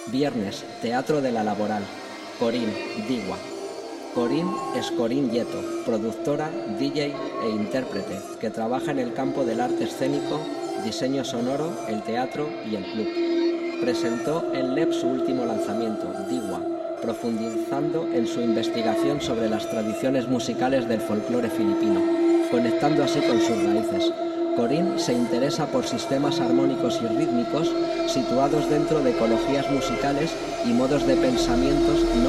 Viernes, Teatro de la Laboral. Corín, Digua. Corín es Corín Yeto, productora, DJ e intérprete, que trabaja en el campo del arte escénico, diseño sonoro, el teatro y el club. Presentó en LEP su último lanzamiento, Digua, profundizando en su investigación sobre las tradiciones musicales del folclore filipino, conectando así con sus raíces. Corín se interesa por sistemas armónicos y rítmicos situados dentro de ecologías musicales y modos de pensamientos no